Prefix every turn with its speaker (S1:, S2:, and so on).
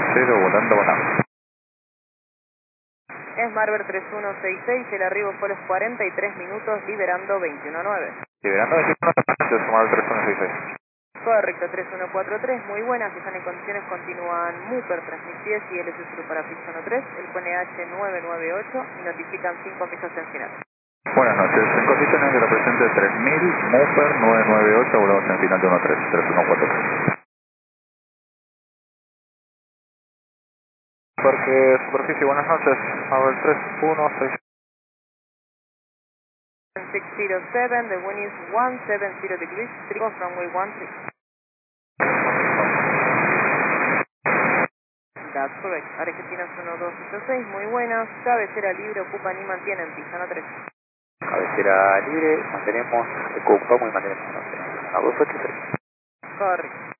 S1: 0, volando bajando.
S2: Smart 3166, el arribo fue a los 43 minutos, liberando 21.9.
S1: Liberando 21, Smart 3166.
S2: Correcto, 3143, muy buenas, si están en condiciones continúan Mooper 3010 y LS Sur para pista 13, el QNH 998 y notifican 5 pisos en final.
S1: Buenas noches, en condiciones de la presente 3000, Mooper 998, volvemos en final de 13, 3143. Parque Superficie, buenas noches, Mabel 316.
S2: 607, the wind is 170 degrees, 3 runway 13. That's correct. Argentinas 1286, muy buenas. Cabecera libre, ocupan y mantienen pista 13.
S1: Cabecera libre, mantenemos, ocupamos y mantenemos. 1283.
S2: Correcto.